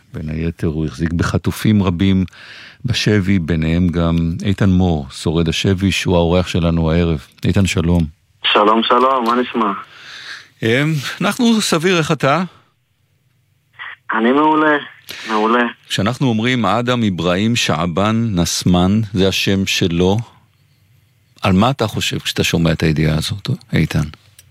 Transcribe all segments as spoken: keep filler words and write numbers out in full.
בין היתר הוא החזיק בחטופים רבים בשבי, ביניהם גם איתן מור, שורד השבי, שהוא האורח שלנו הערב. איתן, שלום. שלום, שלום, מה נשמע? אנחנו סביר, איך אתה? אני מעולה, מעולה. כשאנחנו אומרים אדם אברהים שעבן נסמן, זה השם שלו, על מה אתה חושב כשאתה שומע את הידיעה הזאת, איתן?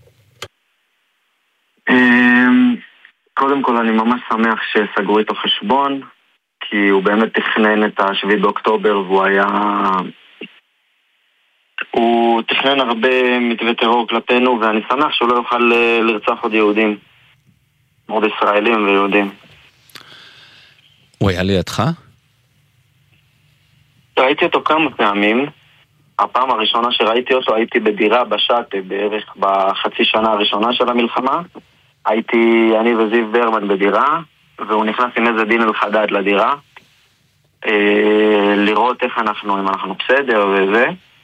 קודם כל אני ממש שמח שסגרו איתו חשבון, כי הוא באמת תכנן את השביעי באוקטובר, והוא היה... הוא תכנן הרבה מתווה טרור כלפינו, ואני שמח שהוא לא יוכל לרצוח עוד יהודים, עוד ישראלים ויהודים. הוא היה לידך? ראיתי אותו כמה פעמים. הפעם הראשונה שראיתי אותו הייתי בדירה בשעת, בערך בחצי שנה הראשונה של המלחמה. הייתי אני וזיו ברמן בדירה, והוא נכנס עם איזה דין אל חדד לדירה, אה, לראות איך אנחנו, אם אנחנו בסדר וזה.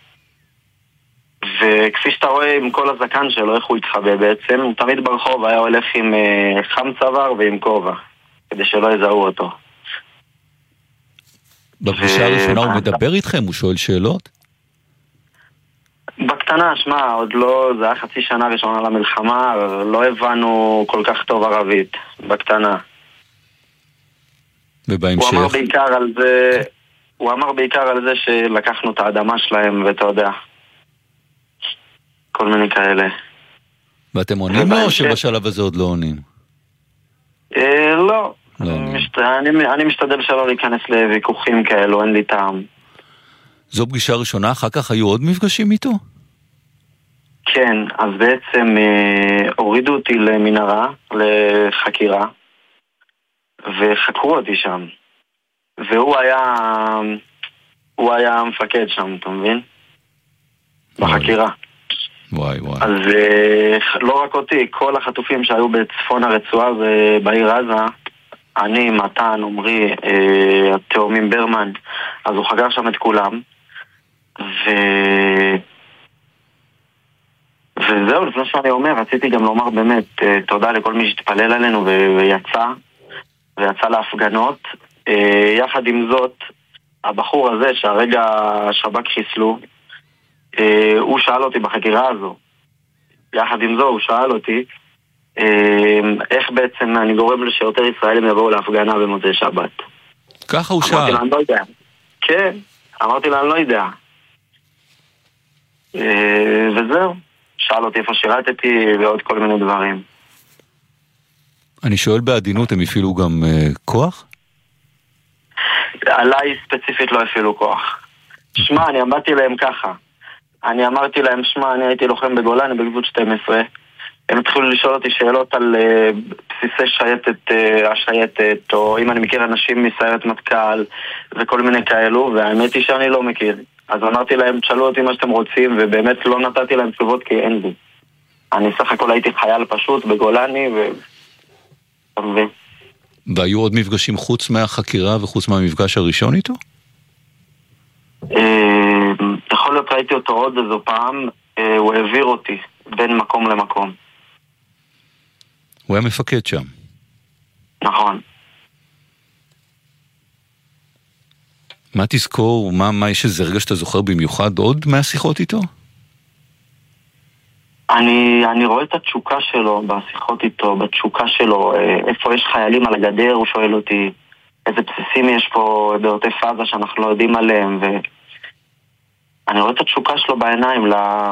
וכפי שאתה רואה עם כל הזקן שלו, איך הוא התחבא בעצם, הוא תמיד ברחוב היה הולך עם אה, חם צוואר ועם כובע, כדי שלא יזהו אותו. בפגישה ו... הראשונה הוא מדבר איתכם? הוא שואל שאלות? בקטנה, שמה, עוד לא, זה היה חצי שנה ראשונה למלחמה, לא הבנו כל כך טוב ערבית, בקטנה. ובהמשך? הוא אמר בעיקר על זה, הוא אמר בעיקר על זה שלקחנו את האדמה שלהם, ואתה יודע, כל מיני כאלה. ואתם עונים לו או שבשלב הזה עוד לא עונים? אה, לא. לא אני, משת... אני, אני משתדל שלא להיכנס לוויכוחים כאלו, אין לי טעם. זו פגישה ראשונה, אחר כך היו עוד מפגשים איתו? כן, אז בעצם אה, הורידו אותי למנהרה, לחקירה, וחקרו אותי שם. והוא היה, הוא היה המפקד שם, אתה מבין? בחקירה. וואי וואי. אז אה, לא רק אותי, כל החטופים שהיו בצפון הרצועה ובעיר עזה, אני, מתן, עומרי, אה, התאומים ברמן, אז הוא חגר שם את כולם. ו... וזהו, לפני שאני אומר, רציתי גם לומר באמת תודה לכל מי שהתפלל עלינו ו... ויצא, ויצא להפגנות. יחד עם זאת, הבחור הזה שהרגע השב"כ חיסלו, הוא שאל אותי בחקירה הזו, יחד עם זו הוא שאל אותי איך בעצם אני גורם שיותר ישראלים יבואו להפגנה במוצאי שבת. ככה הוא שאל. אמרתי לה, אני לא יודע. כן, אמרתי לה, אני לא יודע. וזהו, שאל אותי איפה שירתתי ועוד כל מיני דברים. אני שואל בעדינות, הם הפעילו גם uh, כוח? עליי ספציפית לא הפעילו כוח. שמה, אני אמרתי להם ככה, אני אמרתי להם, שמה, אני הייתי לוחם בגולני בגבול שתים עשרה, הם התחילו לשאול אותי שאלות על uh, בסיסי שייטת, uh, השייטת, או אם אני מכיר אנשים מסיירת מטכ"ל וכל מיני כאלו, והאמת היא שאני לא מכיר. אז אמרתי להם, תשאלו אותי מה שאתם רוצים, ובאמת לא נתתי להם תשובות כי אין לי. אני סך הכל הייתי חייל פשוט בגולני, ו... והיו עוד מפגשים חוץ מהחקירה וחוץ מהמפגש הראשון איתו? יכול להיות ראיתי אותו עוד איזו פעם, הוא העביר אותי בין מקום למקום. הוא היה מפקד שם. נכון. מה תזכור? מה, מה יש איזה רגע שאתה זוכר במיוחד עוד מהשיחות איתו? אני, אני רואה את התשוקה שלו בשיחות איתו, בתשוקה שלו, איפה יש חיילים על הגדר, הוא שואל אותי איזה בסיסים יש פה בעוטף עזה שאנחנו לא יודעים עליהם, ואני רואה את התשוקה שלו בעיניים ל...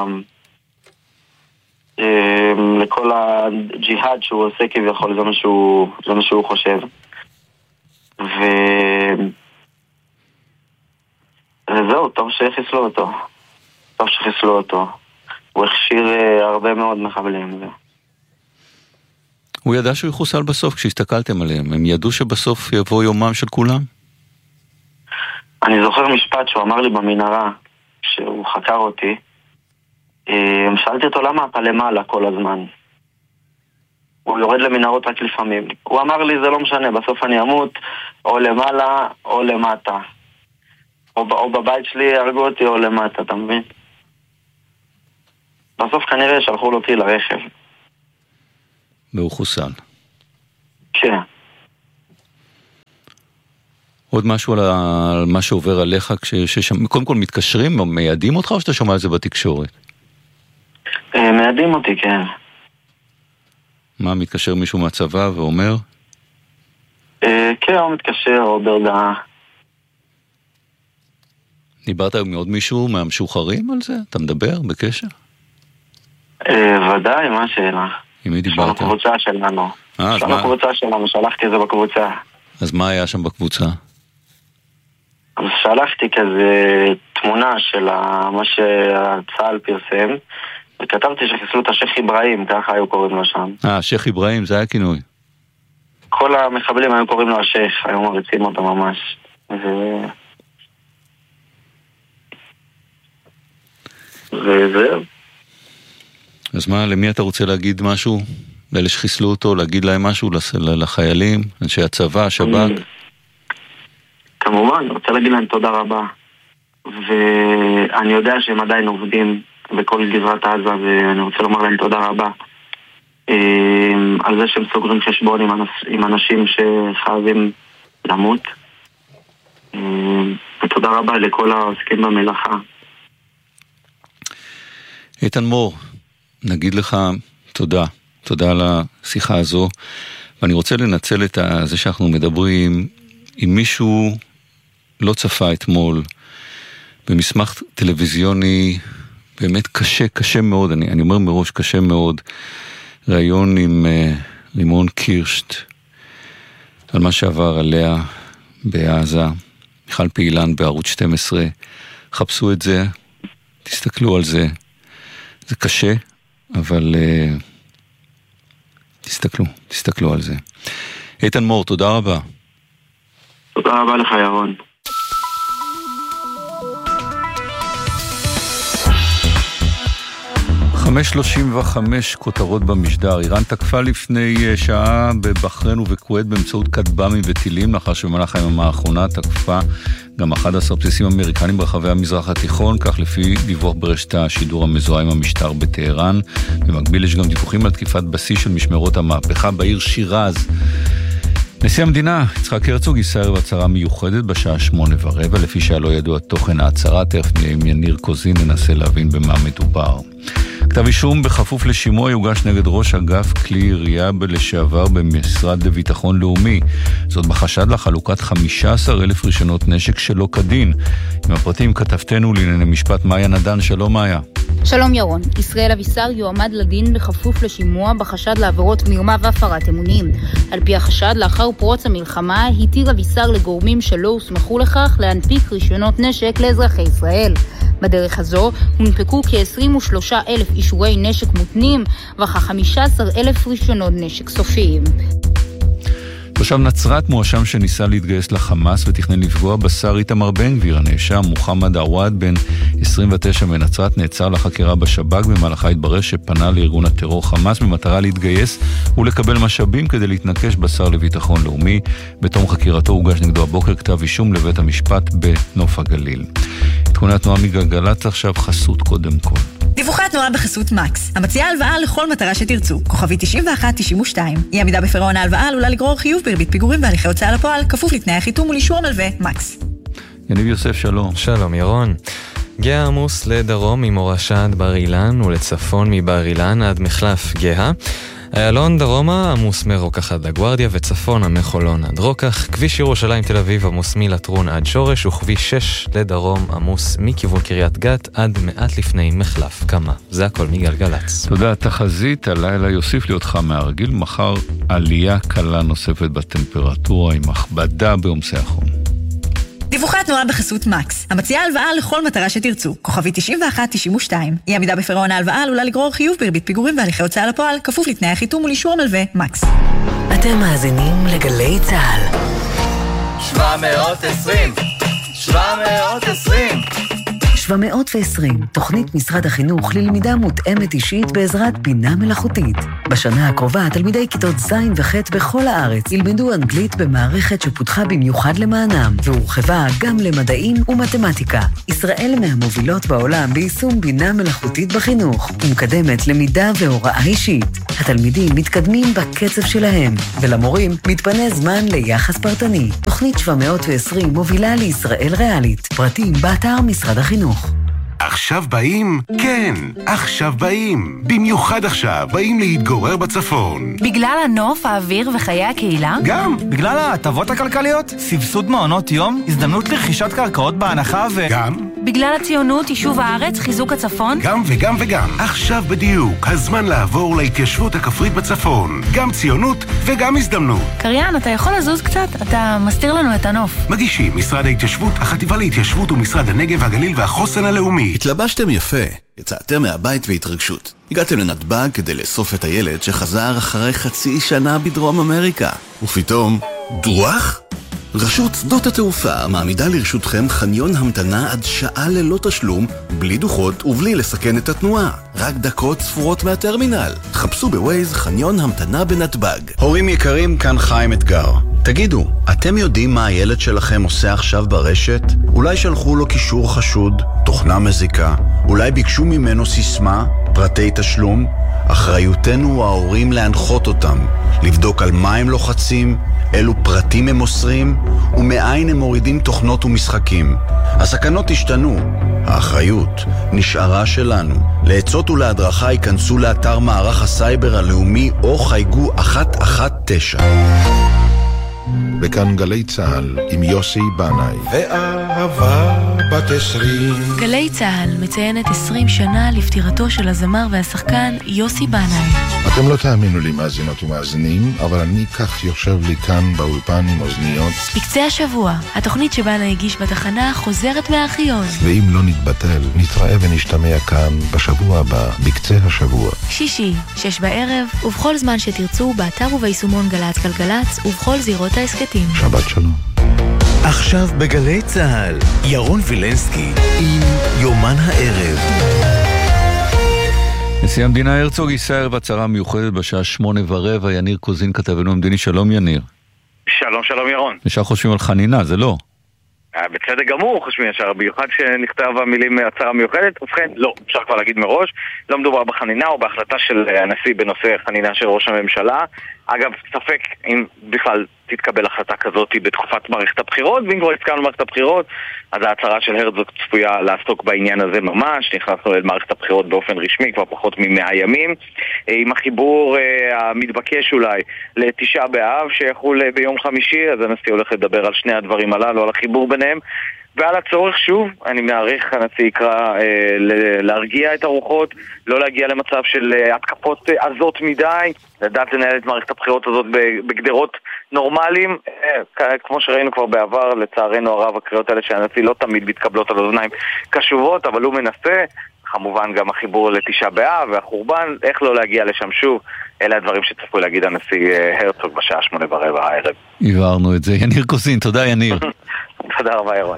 לכל הג'יהאד שהוא עושה כביכול, זה מה שהוא, זה מה שהוא חושב. ו... וזהו, טוב שחיסלו אותו. טוב שחיסלו אותו. הוא הכשיר הרבה מאוד מחבלים. הוא ידע שהוא יחוסל בסוף כשהסתכלתם עליהם. הם ידעו שבסוף יבוא יומם של כולם? אני זוכר משפט שהוא אמר לי במנהרה, שהוא חקר אותי. שאלתי אותו למה אתה למעלה כל הזמן. הוא יורד למנהרות רק לפעמים. הוא אמר לי זה לא משנה, בסוף אני אמות או למעלה או למטה. או, או בבית שלי ירגו אותי או למטה, אתה מבין? בסוף כנראה שלחו לו אותי לרכב. והוא חוסל. כן. עוד משהו על, ה... על מה שעובר עליך, כששם... קודם כל מתקשרים, או מיידים אותך, או שאתה שומע את זה בתקשורת? מיידים אותי, כן. מה, מתקשר מישהו מהצבא ואומר? כן, הוא מתקשר, או בהודעה. דיברת עם עוד מישהו מהמשוחררים על זה? אתה מדבר בקשר? ודאי, מה השאלה? עם מי דיברת? שלנו קבוצה שלנו. שלנו קבוצה שלנו, שלחתי את זה בקבוצה. אז מה היה שם בקבוצה? אז שלחתי כזה תמונה של מה שהצהל פרסם, וכתבתי שחיסלו את השייח אברהים, ככה היו קוראים לו שם. אה, השייח אברהים, זה היה כינוי. כל המחבלים היו קוראים לו השייח, היו מריצים אותו ממש. ו... וזהו. אז מה, למי אתה רוצה להגיד משהו? לאלה שחיסלו אותו, להגיד להם משהו לחיילים, אנשי הצבא, השב"כ? כמובן, אני רוצה להגיד להם תודה רבה. ואני יודע שהם עדיין עובדים בכל גזרת עזה, ואני רוצה לומר להם תודה רבה. על זה שהם סוגרים חשבון עם, אנש, עם אנשים שחייבים למות. ותודה רבה לכל העוסקים במלאכה. איתן מור, נגיד לך תודה. תודה על השיחה הזו. ואני רוצה לנצל את זה שאנחנו מדברים. אם מישהו לא צפה אתמול במסמך טלוויזיוני באמת קשה, קשה מאוד, אני, אני אומר מראש קשה מאוד, ראיון עם uh, רימון קירשט על מה שעבר עליה בעזה, מיכל פעילן בערוץ שתים עשרה, חפשו את זה, תסתכלו על זה, זה קשה, אבל uh, תסתכלו, תסתכלו על זה. איתן מור, תודה רבה. תודה רבה לך ירון. חמש שלושים וחמש כותרות במשדר. איראן תקפה לפני שעה בבחריין ובכווית באמצעות כטב"מים וטילים, לאחר שבמהלך היממה האחרונה תקפה גם אחד עשר בסיסים אמריקנים ברחבי המזרח התיכון, כך לפי דיווח ברשת השידור המזוהה עם המשטר בטהרן. במקביל יש גם דיווחים על תקיפת בסיס של משמרות המהפכה בעיר שירז. נשיא המדינה, יצחק הרצוג, יישא בהצהרה מיוחדת בשעה שמונה ורבע, לפי שלא ידוע תוכן ההצהרה, תכף עם יניר קוזין ננסה להבין במה מדובר. כתב אישום בכפוף לשימוע יוגש נגד ראש אגף כלי ירייה לשעבר במשרד לביטחון לאומי. זאת בחשד לחלוקת חמישה עשר אלף רישיונות נשק שלא כדין. עם הפרטים כתבתנו לענייני משפט מאיה נדן. שלום מאיה. שלום ירון. ישראל אבישר יועמד לדין בכפוף לשימוע בחשד לעבירות מרמה והפרת אמונים. על פי החשד, לאחר פרוץ המלחמה התיר אבישר לגורמים שלא הוסמכו לכך להנפיק רישיונות נשק לאזרחי ישראל. בדרך הזו הונפקו כ-עשרים ושלושה אלף אישורי נשק מותנים וכ-חמישה עשר אלף רישיונות נשק סופיים. תושב נצרת מואשם שניסה להתגייס לחמאס ותכנן לפגוע בשר איתמר בן גביר. הנאשם מוחמד עוואד בן עשרים ותשע מנצרת נעצר לחקירה בשב"כ, במהלכה התברר שפנה לארגון הטרור חמאס במטרה להתגייס ולקבל משאבים כדי להתנקש בשר לביטחון לאומי. בתום חקירתו הוגש נגדו הבוקר כתב אישום לבית המשפט בנוף הגליל. עדכוני התנועה מגלגלצ עכשיו, חסות קודם כל. דיווחי התנועה בחסות מקס, המציעה הלוואה לכל מטרה שתרצו. כוכבי תשעים ואחת תשעים ושתיים. אי עמידה בפירעון ההלוואה עלולה לגרור חיוב בריבית פיגורים והליכי הוצאה לפועל, כפוף לתנאי החיתום ולאישור המלווה. מקס. יניב יוסף, שלום. שלום ירון. גאה עמוס לדרום ממורשה עד בר אילן ולצפון מבר אילן עד מחלף גאה. איילון דרומה עמוס מרוקח עד לגוארדיה וצפונה מחולון עד רוקח. כביש ירושלים תל אביב עמוס מלטרון עד שורש, וכביש שש לדרום עמוס מכיוון קריית גת עד מעט לפני מחלף קמה. זה הכל מגלגלץ. תודה. תחזית הלילה יוסיף להיות חם מהרגיל, מחר עלייה קלה נוספת בטמפרטורה עם הכבדה בעומסי החום. דיווחי התנועה בחסות מקס, המציעה הלוואה לכל מטרה שתרצו. כוכבי תשעים ואחת תשעים ושתיים. אי עמידה בפירעון ההלוואה עלולה לגרור חיוב בריבית פיגורים והליכי הוצאה לפועל, כפוף לתנאי החיתום ולאישור המלווה. מקס. אתם מאזינים לגלי צהל. שבע מאות ועשרים שבע מאות ועשרים שבע מאות ועשרים, תוכנית משרד החינוך ללמידה מותאמת אישית בעזרת בינה מלאכותית. בשנה הקרובה, תלמידי כיתות ז' וח' בכל הארץ ילמדו אנגלית במערכת שפותחה במיוחד למענם, והורחבה גם למדעים ומתמטיקה. ישראל מהמובילות בעולם ביישום בינה מלאכותית בחינוך, ומקדמת למידה והוראה אישית. התלמידים מתקדמים בקצב שלהם, ולמורים מתפנה זמן ליחס פרטני. תוכנית שבע מאות ועשרים מובילה לישראל ריאלית. פרטים באתר משרד החינוך. עכשיו באים? כן, עכשיו באים. במיוחד עכשיו באים להתגורר בצפון. בגלל הנוף, האוויר וחיי הקהילה? גם. בגלל ההטבות הכלכליות, סבסוד מעונות יום, הזדמנות לרכישת קרקעות בהנחה ו... גם. בגלל הציונות, יישוב הארץ, חיזוק הצפון? גם וגם וגם. עכשיו בדיוק, הזמן לעבור להתיישבות הכפרית בצפון. גם ציונות וגם הזדמנות. קריין, אתה יכול לזוז קצת? אתה מסתיר לנו את הנוף. מגישים משרד ההתיישבות, החטיבה להתיישבות ומשרד הנגב, הגליל והחוסן הלאומי. התלבשתם יפה, יצאתם מהבית בהתרגשות. הגעתם לנתב"ג כדי לאסוף את הילד שחזר אחרי חצי שנה בדרום אמריקה. ופתאום, דרוח? רשות שדות התעופה מעמידה לרשותכם חניון המתנה עד שעה ללא תשלום, בלי דוחות ובלי לסכן את התנועה. רק דקות ספורות מהטרמינל. חפשו בווייז חניון המתנה בנתב"ג. הורים יקרים, כאן חיים אתגר. תגידו, אתם יודעים מה הילד שלכם עושה עכשיו ברשת? אולי שלחו לו קישור חשוד, תוכנה מזיקה, אולי ביקשו ממנו סיסמה, פרטי תשלום? אחריותנו ההורים להנחות אותם, לבדוק על מה הם לוחצים, אילו פרטים הם מוסרים, ומאין הם מורידים תוכנות ומשחקים. הסכנות השתנו, האחריות נשארה שלנו. לעצות ולהדרכה ייכנסו לאתר מערך הסייבר הלאומי או חייגו אחת אחת תשע. בכאן גלי צהל עם יוסי בנאי. ואהבה בת עשרים. גלי צהל מציינת עשרים שנה לפטירתו של הזמר והשחקן יוסי בנאי. אתם לא תאמינו לי מאזינות ומאזינים, אבל אני כך יושב לי כאן באולפן עם אוזניות. בקצה השבוע, התוכנית שבנה הגיש בתחנה חוזרת מהארכיון. ואם לא נתבטל, נתראה ונשתמע כאן בשבוע הבא, בקצה השבוע. שישי, שש בערב, ובכל זמן שתרצו, באתר וביישומון גלץ גלגלץ, ובכל זירות העסקתים. שבת שלום. עכשיו בגלי צהל, ירון וילנסקי עם יומן הערב. נשיא המדינה הרצוג יישא ערב הצהרה מיוחדת בשעה שמונה ורבע. יניר קוזין כתבנו המדיני. שלום יניר. שלום שלום ירון. ישר חושבים על חנינה, זה לא? בצדק גמור חושבים ישר, במיוחד שנכתב המילים הצהרה מיוחדת. ובכן, לא, אפשר כבר להגיד מראש, לא מדובר בחנינה או בהחלטה של הנשיא בנושא חנינה של ראש הממשלה. אגב, ספק אם בכלל תתקבל החלטה כזאת בתקופת מערכת הבחירות, ואם כבר התקבלנו מערכת הבחירות, אז ההצהרה של הרצוג צפויה לעסוק בעניין הזה ממש. נכנסנו למערכת הבחירות באופן רשמי כבר פחות ממאה ימים, עם החיבור המתבקש אולי לתשעה באב שיחול ביום חמישי. אז הנשיא הולך לדבר על שני הדברים הללו, על החיבור ביניהם ועל הצורך. שוב, אני מעריך, הנשיא יקרא אה, להרגיע את הרוחות, לא להגיע למצב של אה, התקפות אה, עזות מדי, לדעת לנהל את מערכת הבחירות הזאת בגדרות נורמליים, אה, כמו שראינו כבר בעבר. לצערנו הרב, הקריאות האלה שהנשיא לא תמיד מתקבלות על אוזניים קשובות, אבל הוא מנסה. כמובן גם החיבור לתשעה באב והחורבן, איך לא להגיע לשם שוב. אלה הדברים שצפוי להגיד הנשיא אה, הרצוג בשעה שמונה ורבע הערב. הבהרנו את זה. יניר קוזין, תודה יניר. תודה רבה ירון.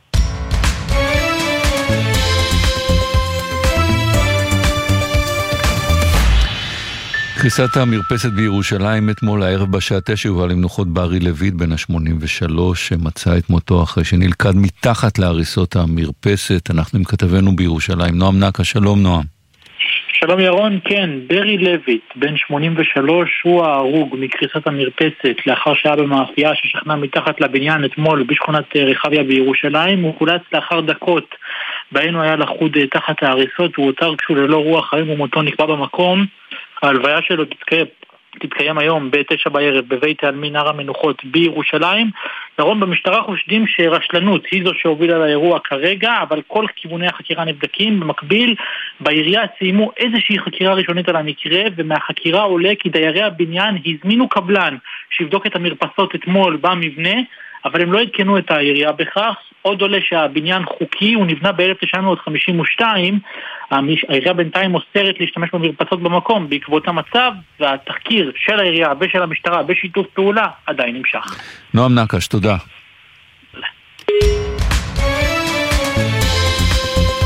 קריסת המרפסת בירושלים אתמול הערב בשעה תשע הובאה למנוחות ברי לויט בן ה-שמונים ושלוש שמצא את מותו אחרי שנלכד מתחת להריסות המרפסת. אנחנו עם כתבנו בירושלים נועם נקה. שלום נועם. שלום ירון. כן, ברי לויט בן שמונים ושלוש הוא ההרוג מקריסת המרפסת לאחר שהיה במאפייה ששכנה מתחת לבניין אתמול בשכונת רחביה בירושלים. הוא חולץ לאחר דקות בהן הוא היה לחוד תחת ההריסות, הוא הותר כשהוא ללא רוח חיים ומותו נקבע במקום. ההלוויה שלו תתקיים, תתקיים היום בתשע בערב בבית העלמין הר המנוחות בירושלים. ירון, במשטרה חושדים שרשלנות היא זו שהובילה לאירוע כרגע, אבל כל כיווני החקירה נבדקים. במקביל, בעירייה סיימו איזושהי חקירה ראשונית על המקרה, ומהחקירה עולה כי דיירי הבניין הזמינו קבלן שיבדוק את המרפסות אתמול במבנה, אבל הם לא עדכנו את העירייה בכך. עוד עולה שהבניין חוקי, הוא נבנה ב-אלף תשע מאות חמישים ושתיים, העירייה בינתיים אוסרת להשתמש במרפסות במקום בעקבות המצב, והתחקיר של העירייה ושל המשטרה בשיתוף פעולה עדיין נמשך. נועם נקש, תודה.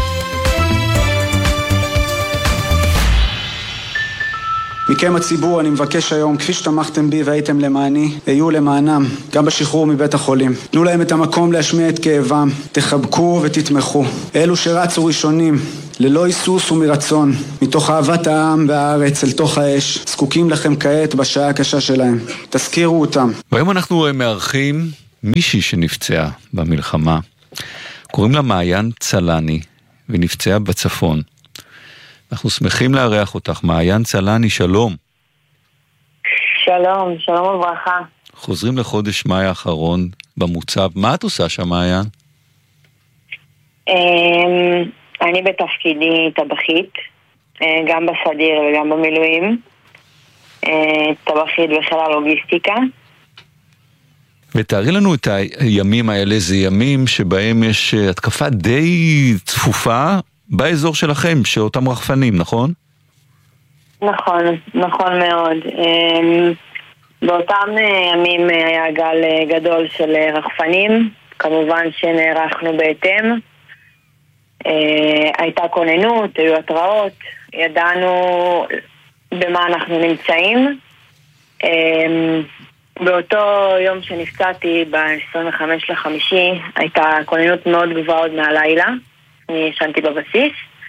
מכם הציבור אני מבקש היום, כפי שתמכתם בי והייתם למעני, היו למענם, גם בשחרור מבית החולים. תנו להם את המקום להשמיע את כאבם, תחבקו ותתמכו. אלו שרצו ראשונים, ללא היסוס ומרצון, מתוך אהבת העם והארץ אל תוך האש, זקוקים לכם כעת בשעה הקשה שלהם. תזכירו אותם. והיום אנחנו מארחים מישהי שנפצעה במלחמה. קוראים לה מעיין צלני, ונפצעה בצפון. אנחנו שמחים לארח אותך. מעיין צלני, שלום. שלום, שלום וברכה. חוזרים לחודש מאי האחרון במוצב. מה את עושה שם, מעיין? אני בתפקידי טבחית, גם בסדיר וגם במילואים. טבחית בחיל הלוגיסטיקה. ותארי לנו את הימים האלה, זה ימים שבהם יש התקפה די צפופה באזור שלכם, שאותם רחפנים, נכון? נכון, נכון מאוד. באותם ימים היה גל גדול של רחפנים, כמובן שנערכנו בהתאם. הייתה כוננות, היו התראות, ידענו במה אנחנו נמצאים. באותו יום שנפצעתי, ב-עשרים וחמישה לחמישי, הייתה כוננות מאוד גבוהה עוד מהלילה. אני ישנתי בבסיס.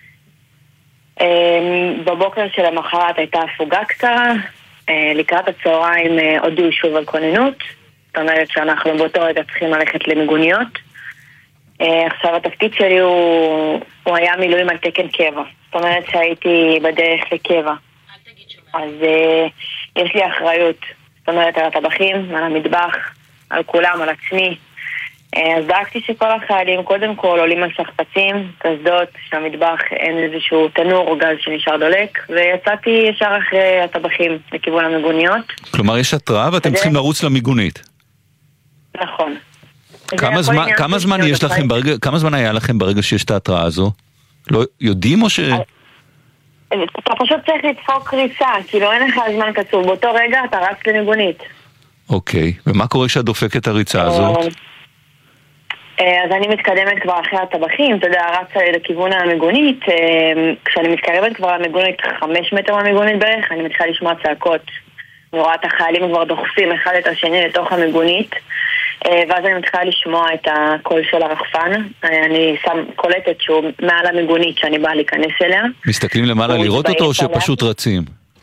בבוקר של המחרת הייתה הפוגה קצרה. לקראת הצהריים הודיעו שוב על כוננות. זאת אומרת שאנחנו באותו רגע צריכים ללכת למיגוניות. עכשיו התפקיד שלי הוא, הוא היה מילואים על תקן קבע. זאת אומרת שהייתי בדרך לקבע. אז יש לי אחריות. זאת אומרת, על הטבחים, על המטבח, על כולם, על עצמי. אז דאגתי שכל החיילים קודם כל עולים על שכפצים, קסדות, שהמטבח אין איזשהו תנור או גז שנשאר דולק, ויצאתי ישר אחרי הטבחים לכיוון המיגוניות. כלומר, יש התראה ואתם צריכים לרוץ למיגונית. נכון. כמה זמן, כמה זמן יש לכם ברגע, כמה זמן היה לכם ברגע שיש את ההתראה הזו? לא יודעים או ש... אתה פשוט צריך לדפוק ריצה, כאילו אין לך זמן קצוב. באותו רגע אתה רץ למיגונית. אוקיי, ומה קורה כשאת דופקת את הריצה הזאת? אז אני מתקדמת כבר אחרי הטבחים, אתה יודע, רצה לכיוון המיגונית. כשאני מתקרבת כבר למיגונית, חמש מטר מהמיגונית בערך, אני מתחילה לשמוע צעקות. אני רואה את החיילים כבר דוחפים אחד את השני לתוך המיגונית, ואז אני מתחילה לשמוע את הקול של הרחפן. אני שם קולטת שהוא מעל המיגונית שאני באה להיכנס אליה. מסתכלים למעלה לראות אותו או שפשוט רצים?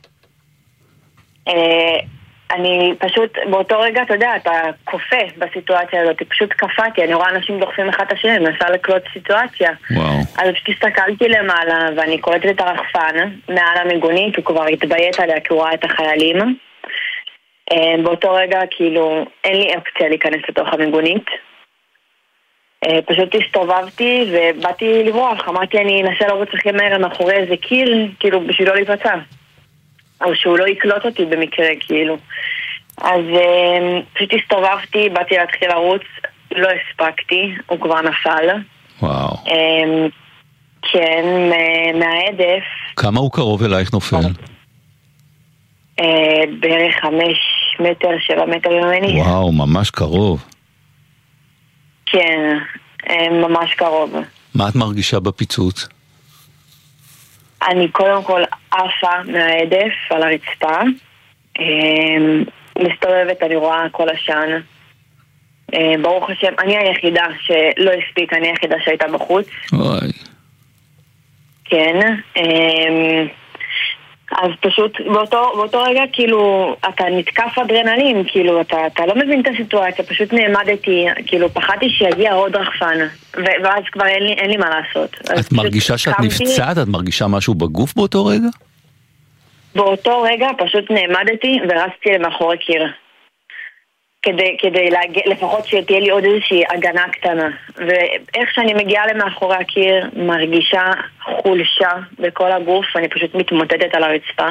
אני פשוט, באותו רגע, אתה יודע, אתה קופה בסיטואציה הזאת, פשוט קפאתי, אני רואה אנשים דוחפים אחד את השני, אני מנסה לקלוט סיטואציה. וואו. אז פשוט הסתכלתי למעלה, ואני קולטת את הרחפן מעל המיגונית, הוא כבר התביית עליה כי הוא ראה את החיילים. באותו רגע, כאילו, אין לי אופציה להיכנס לתוך המיגונית. פשוט הסתובבתי ובאתי לברוח, אמרתי אני אנסה לרוץ הכי מהר מאחורי איזה קיר, כאילו, בשביל לא להיפצע. או שהוא לא יקלוט אותי במקרה, כאילו. אז פשוט הסתובבתי, באתי להתחיל לרוץ, לא הספקתי, הוא כבר נפל. וואו. כן, מהעדף. כמה הוא קרוב אלייך נופל? בערך חמש מטר, שבע מטר ממני. וואו, ממש קרוב. כן, ממש קרוב. מה את מרגישה בפיצוץ? אני קודם כל עפה מהעדף על הרצפה. מסתובבת, אני רואה כל השן. ברוך השם, אני היחידה שלא הספיק, אני היחידה שהייתה בחוץ. אוי. כן. אז פשוט באותו, באותו רגע כאילו אתה נתקף אדרנלין, כאילו אתה, אתה לא מבין את הסיטואציה, פשוט נעמדתי, כאילו פחדתי שיגיע עוד רחפן, ו- ואז כבר אין לי, אין לי מה לעשות. את מרגישה שאת קמתי... נפצעת? את מרגישה משהו בגוף באותו רגע? באותו רגע פשוט נעמדתי ורצתי למאחורי קיר. כדי, כדי להגיע, לפחות שתהיה לי עוד איזושהי הגנה קטנה. ואיך שאני מגיעה למאחורי הקיר, מרגישה חולשה בכל הגוף, אני פשוט מתמוטטת על הרצפה.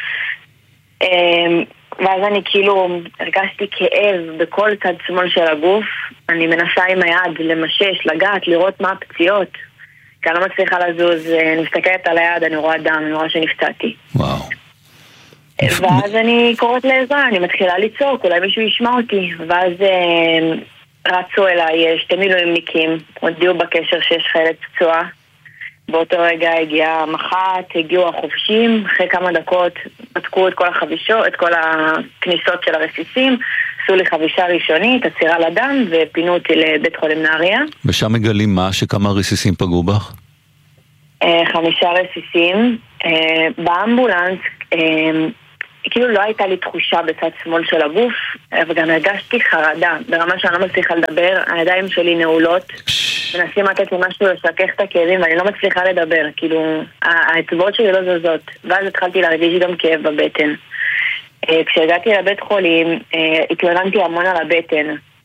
ואז אני כאילו הרגשתי כאב בכל צד שמאל של הגוף. אני מנסה עם היד למשש, לגעת, לראות מה הפציעות. כי אני לא מצליחה לזוז, אני מסתכלת על היד, אני רואה דם, אני רואה שנפצעתי. וואו. ואז אני קוראת לעזרה, אני מתחילה לצעוק, אולי מישהו ישמע אותי. ואז רצו אליי שתי מילואימניקים, הודיעו בקשר שיש חיילת פצועה. באותו רגע הגיעה מח"ט, הגיעו החובשים, אחרי כמה דקות בדקו את כל החבישות, את כל הכניסות של הרסיסים, עשו לי חבישה ראשונית, עצירה לדם, ופינו אותי לבית חולים נהריה. ושם מגלים מה? שכמה רסיסים פגעו בך? חמישה רסיסים. באמבולנס, כאילו לא הייתה לי תחושה בצד שמאל של הגוף, וגם הרגשתי חרדה, ברמה שאני לא מצליחה לדבר, הידיים שלי נעולות, מנסים לתת לי משהו לשכך את הכאבים, ואני לא מצליחה לדבר, כאילו, האצבעות שלי לא זזות, ואז התחלתי להרגיש גם כאב בבטן. כשהגעתי לבית חולים, התלוננתי המון על הבטן,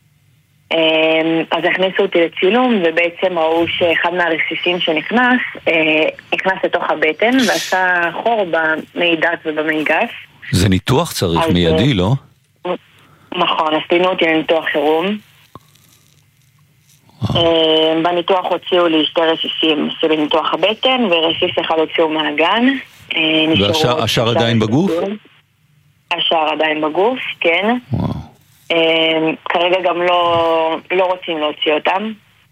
אז הכניסו אותי לצילום, ובעצם ראו שאחד מהרסיסים שנכנס, נכנס לתוך הבטן, ועשה חור במעי דק ובמעי גס. זה ניתוח צריך מיידי, לא? נכון, אז פינו אותי לניתוח חירום. בניתוח הוציאו לי שתי רסיסים, עשו לי ניתוח הבטן, ורסיס אחד הוציאו מהגן. והשאר עדיין בגוף? השאר עדיין בגוף, כן. כרגע גם לא, לא רוצים להוציא אותם.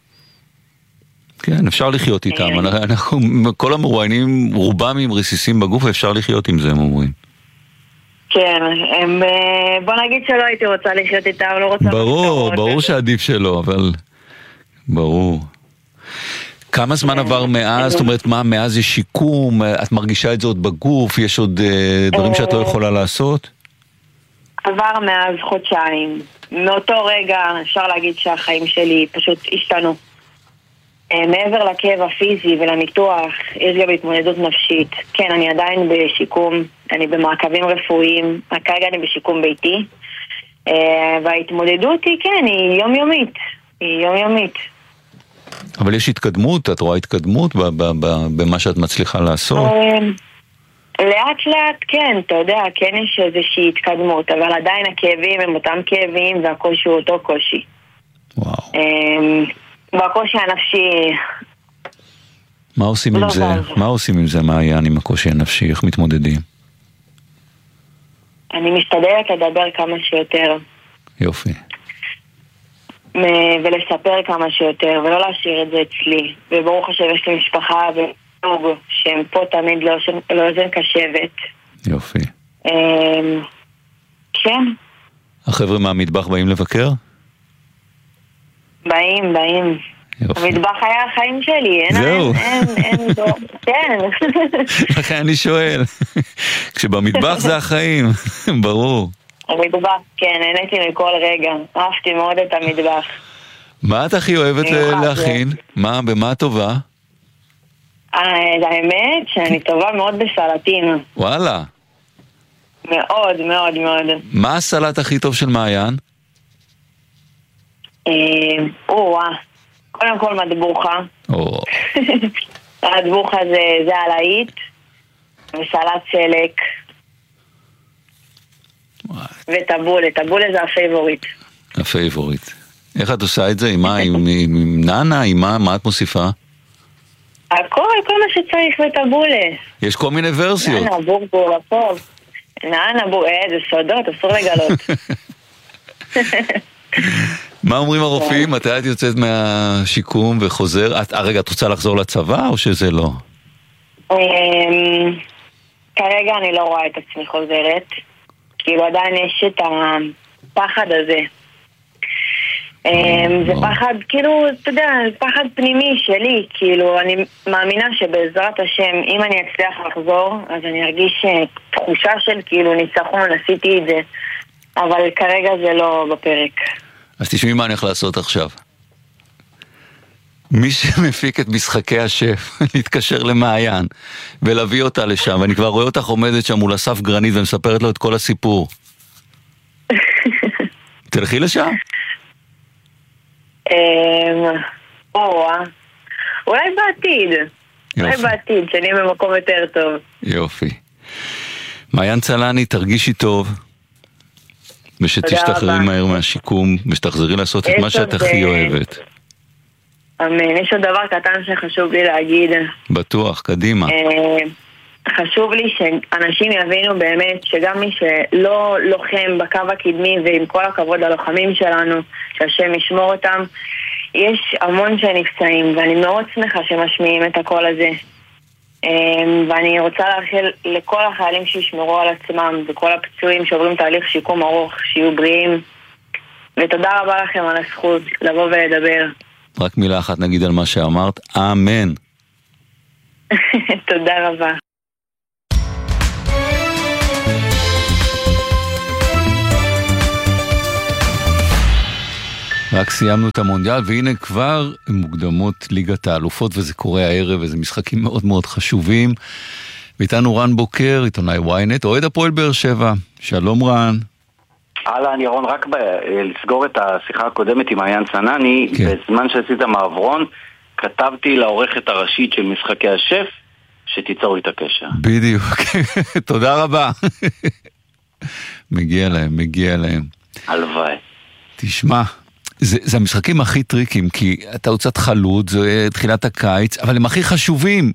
כן, אפשר לחיות איתם. אנחנו, כל המרואיינים, רובם עם רסיסים בגוף, אפשר לחיות עם זה, הם אומרים. כן, הם, בוא נגיד שלא הייתי רוצה לחיות איתם, לא רוצה... ברור, ברור שעדיף שלא, אבל... ברור. כמה זמן עבר מאז? זאת אומרת, מה, מאז יש שיקום? את מרגישה את זה עוד בגוף? יש עוד דברים שאת לא יכולה לעשות? עבר מאז חודשיים. מאותו רגע אפשר להגיד שהחיים שלי פשוט השתנו. מעבר לכאב הפיזי ולניתוח, יש גם התמודדות נפשית. כן, אני עדיין בשיקום, אני במעקבים רפואיים, כרגע אני בשיקום ביתי. וההתמודדות היא, כן, היא יומיומית. היא יומיומית. אבל יש התקדמות? את רואה התקדמות במה שאת מצליחה לעשות? לאט לאט כן, אתה יודע, כן יש איזושהי התקדמות, אבל עדיין הכאבים הם אותם כאבים והקושי הוא אותו קושי. וואו. והקושי הנפשי... מה עושים עם זה? מה עושים עם זה, מעיין, עם הקושי הנפשי? איך מתמודדים? אני משתדלת לדבר כמה שיותר. יופי. ולספר כמה שיותר, ולא להשאיר את זה אצלי. וברוך השם יש לי משפחה ונוג, שהם פה תמיד לא אוזן קשבת. יופי. כן. החבר'ה מהמטבח באים לבקר? באים, באים. יופי. המטבח היה החיים שלי. זהו. אין, אין, אין, כן. לכן אני שואל. כשבמטבח זה החיים, ברור. המטבח, כן, נהניתי מכל רגע. אהבתי מאוד את המטבח. מה את הכי אוהבת להכין? מה, במה טובה? האמת שאני טובה מאוד בסלטים. וואלה. מאוד, מאוד, מאוד. מה הסלט הכי טוב של מעיין? או-אה. קודם כל מדבוחה. או. מדבוחה זה הלהיט. וסלט סלק. וטבולה, טבולה זה הפייבוריט. הפייבוריט. איך את עושה את זה? עם מה? עם נאנה? עם מה? מה את מוסיפה? הכל, כל מה שצריך בטבולה. יש כל מיני ורסיות. נאנה, בורבור, הכל. נאנה, בורבור, אה, זה סודות, אסור לגלות. מה אומרים הרופאים? מתי את יוצאת מהשיקום וחוזר? הרגע, את רוצה לחזור לצבא או שזה לא? כרגע אני לא רואה את עצמי חוזרת. כאילו עדיין יש את הפחד הזה. זה פחד, כאילו, אתה יודע, זה פחד פנימי שלי. כאילו, אני מאמינה שבעזרת השם, אם אני אצליח לחזור, אז אני ארגיש תחושה של כאילו ניצחון, עשיתי את זה. אבל כרגע זה לא בפרק. אז תשמעי מה אני הולך לעשות עכשיו. מי שמפיק את משחקי השף, להתקשר למעיין ולהביא אותה לשם, ואני כבר רואה אותך עומדת שם מול אסף גרנית ומספרת לו את כל הסיפור. תלכי לשם? אולי בעתיד. אולי בעתיד, שאני במקום יותר טוב. יופי. מעיין צלני, תרגישי טוב. ושתשתחררי מהר מהשיקום, ושתחזרי לעשות את מה שאת הכי אוהבת. אמן, יש עוד דבר קטן שחשוב לי להגיד. בטוח, קדימה. חשוב לי שאנשים יבינו באמת שגם מי שלא לוחם בקו הקדמי, ועם כל הכבוד ללוחמים שלנו, שהשם ישמור אותם, יש המון שנפצעים, ואני מאוד שמחה שמשמיעים את הקול הזה. ואני רוצה לאחל לכל החיילים שישמרו על עצמם, וכל הפצועים שעוברים תהליך שיקום ארוך, שיהיו בריאים. ותודה רבה לכם על הזכות לבוא ולדבר. רק מילה אחת נגיד על מה שאמרת, אמן. תודה רבה. רק סיימנו את המונדיאל, והנה כבר מוקדמות ליגת האלופות, וזה קורה הערב, וזה משחקים מאוד מאוד חשובים. ואיתנו רן בוקר, עיתונאי וויינט, אוהד הפועל באר שבע. שלום רן. הלאה, אני ירון, רק ב- לסגור את השיחה הקודמת עם מעיין סנני, כן. בזמן שעשית מעברון, כתבתי לעורכת הראשית של משחקי השף, שתיצור איתה קשר. בדיוק, תודה רבה. מגיע להם, מגיע להם. הלוואי. תשמע, זה, זה המשחקים הכי טריקים, כי אתה הוצאת חלוד, זה תחילת הקיץ, אבל הם הכי חשובים.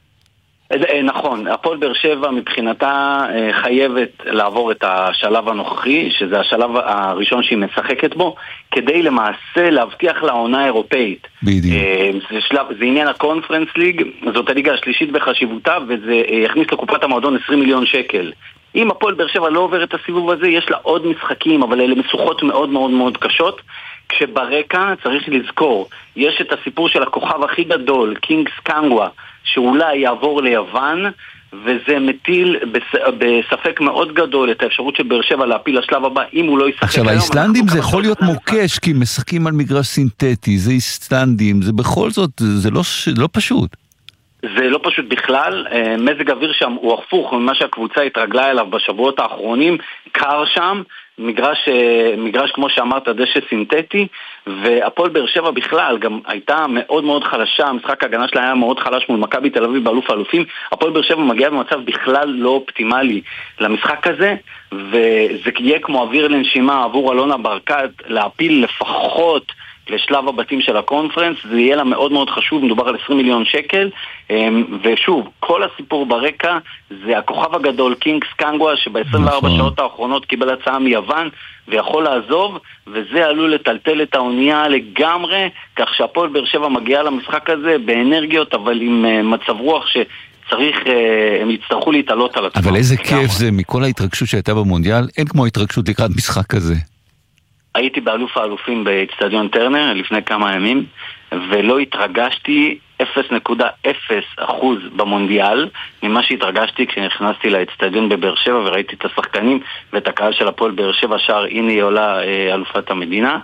נכון, הפועל באר שבע מבחינתה חייבת לעבור את השלב הנוכחי, שזה השלב הראשון שהיא משחקת בו, כדי למעשה להבטיח לעונה האירופאית. בדיוק. זה, שלב, זה עניין הקונפרנס ליג, זאת הליגה השלישית בחשיבותה, וזה יכניס לקופת המועדון עשרים מיליון שקל. אם הפועל באר שבע לא עובר את הסיבוב הזה, יש לה עוד משחקים, אבל אלה משוכות מאוד מאוד מאוד קשות. כשברקע צריך לזכור, יש את הסיפור של הכוכב הכי גדול, קינגס קנגווה, שאולי יעבור ליוון, וזה מטיל בספק מאוד גדול את האפשרות של באר שבע להפיל לשלב הבא, אם הוא לא ישחק. עכשיו, האיסלנדים זה יכול להיות מוקש, כי משחקים על מגרש סינתטי, זה איסלנדים, זה בכל זאת, זה לא, לא פשוט. זה לא פשוט בכלל, מזג אוויר שם הוא הפוך ממה שהקבוצה התרגלה אליו בשבועות האחרונים, קר שם, מגרש, מגרש כמו שאמרת, דשא סינתטי, והפועל באר שבע בכלל גם הייתה מאוד מאוד חלשה, המשחק ההגנה שלה היה מאוד חלש מול מכבי תל אביב באלוף האלופים, הפועל באר שבע מגיעה במצב בכלל לא אופטימלי למשחק הזה, וזה יהיה כמו אוויר לנשימה עבור אלונה ברקת להפיל לפחות לשלב הבתים של הקונפרנס, זה יהיה לה מאוד מאוד חשוב, מדובר על עשרים מיליון שקל, ושוב, כל הסיפור ברקע זה הכוכב הגדול קינגס קנגווה, שב-עשרים וארבע שעות האחרונות קיבל הצעה מיוון ויכול לעזוב, וזה עלול לטלטל את האונייה לגמרי, כך שהפועל באר שבע מגיעה למשחק הזה באנרגיות, אבל עם מצב רוח ש... צריך, הם יצטרכו להתעלות על עצמם. אבל איזה כיף זה, מכל ההתרגשות שהייתה במונדיאל, אין כמו ההתרגשות לקראת משחק כזה. הייתי באלוף האלופים באצטדיון טרנר לפני כמה ימים, ולא התרגשתי אפס נקודה אפס אחוז במונדיאל ממה שהתרגשתי כשנכנסתי לאצטדיון בבאר שבע וראיתי את השחקנים ואת הקהל של הפועל באר שבע שר הנה היא עולה אלופת המדינה,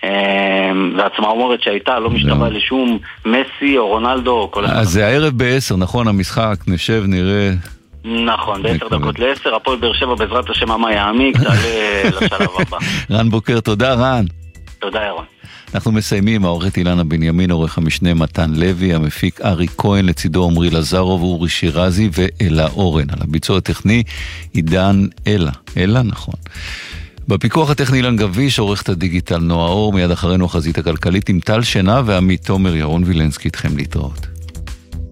והצמרמורת שהייתה לא משתווה לשום מסי או רונלדו או כל אחד. אז זה הערב בעשר, נכון? המשחק, נשב, נראה. נכון, בעשר דקות לעשר, הפועל באר שבע בעזרת השם אמה יעמיק, תעלה לשלב הבא. רן בוקר, תודה רן. תודה ירון. אנחנו מסיימים, העורכת אילנה בנימין, עורך המשנה מתן לוי, המפיק ארי כהן, לצידו עמרי לזרוב, אורי שירזי ואלה אורן. על הביצוע הטכני עידן אלה, אלה נכון. בפיקוח הטכני אילן גביש, עורכת הדיגיטל נועה אור, מיד אחרינו החזית הכלכלית עם טל שינה ועמית תומר. ירון וילנסקי איתכם להתראות.